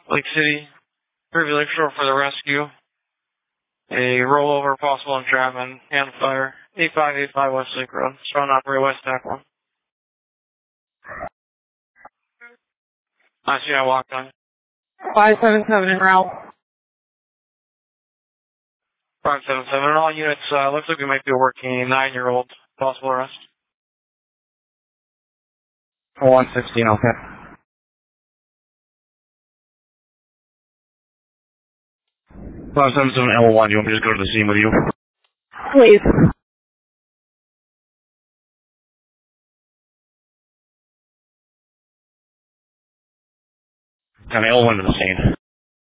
Lake City, River Lakeshore for the rescue. A rollover possible entrapment and fire. 8585 West Lake Road. Strong operator West Tack 1. I see I walked on. 577 en route. 577. And all units, looks like we might be working 9-year-old. Possible arrest. 116, okay. 577 L1, you want me to just go to the scene with you? Please. And L1 to the scene.